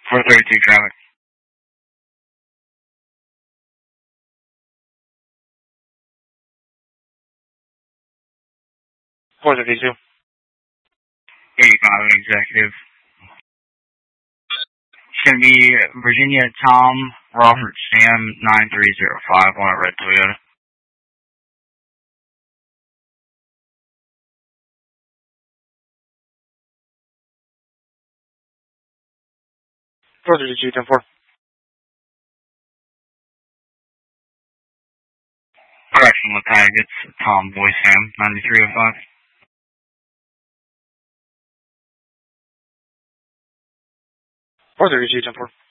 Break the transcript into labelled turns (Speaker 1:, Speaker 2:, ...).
Speaker 1: 432 traffic. 432. 85 executive. It's going to be Virginia Tom Robert Sam 9305 on a red Toyota. 432, 10-4. Correction, tag, it's Tom Boy Sam 9305. 432, 10-4.